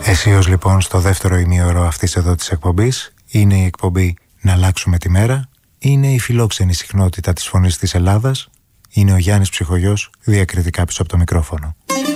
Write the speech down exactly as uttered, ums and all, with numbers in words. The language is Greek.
Εσείως λοιπόν στο δεύτερο ημίωρο αυτής εδώ της εκπομπής είναι η εκπομπή «Να αλλάξουμε τη μέρα», είναι η φιλόξενη συχνότητα της φωνής της Ελλάδας, είναι ο Γιάννης Ψυχογιός διακριτικά πίσω από το μικρόφωνο.